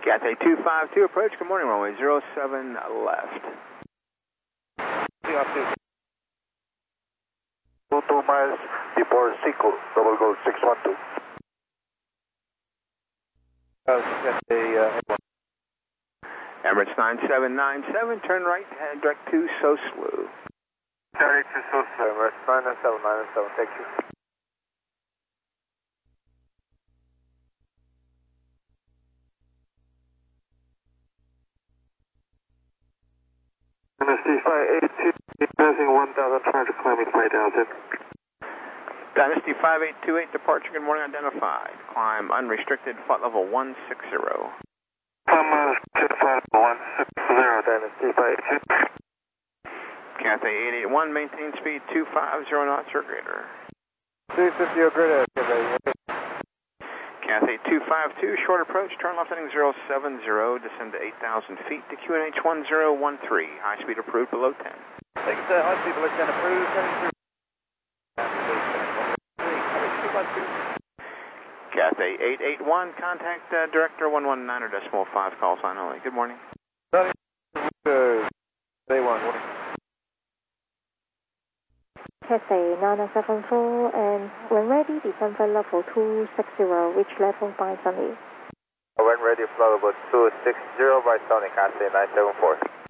Cathay 252 approach, good morning, runway 07 left. 2 miles before Siku, double gold 612. Emirates 9797, turn right, head direct to Soslu. Direct to Soslu, Emirates 99797, thank you. Dynasty 582, passing 1,000, trying to climb at 5,000. Dynasty 5828, departure, good morning, identified. Climb unrestricted, flight level 160. Climb flight level 160, Dynasty 582. Cathay 881, maintain speed 250 knots or greater. 350 or greater, Cathay 252, short approach, turn left heading 070, descend to 8,000 feet to QNH 1013, high speed approved below 10. Thank you, sir. High speed below 10 approved, heading through. Cathay 881, contact director 119 decimal 5, call sign only. Good morning. Day 1, Cathay 974, and when ready, descend flight level 260, reach level by Sunny. When ready, flight level 260 by Sunny, Cathay 974.